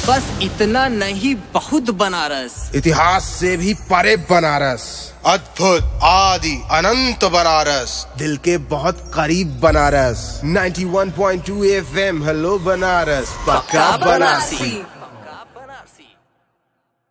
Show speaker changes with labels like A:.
A: बस इतना नहीं, बहुत बनारस।
B: इतिहास से भी परे बनारस,
C: अद्भुत आदि अनंत बनारस,
B: दिल के बहुत करीब बनारस। 91.2 FM, हेलो बनारस,
A: पक्का बनारसी।